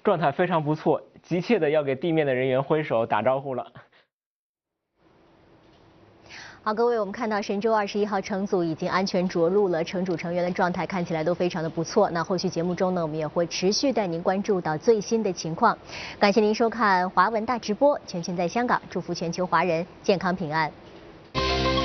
状态非常不错，急切的要给地面的人员挥手打招呼了。 好，各位，我们看到神舟21号乘组已经安全着陆了，乘组成员的状态看起来都非常的不错。那后续节目中呢，我们也会持续带您关注到最新的情况。感谢您收看华文大直播，全在香港，祝福全球华人健康平安。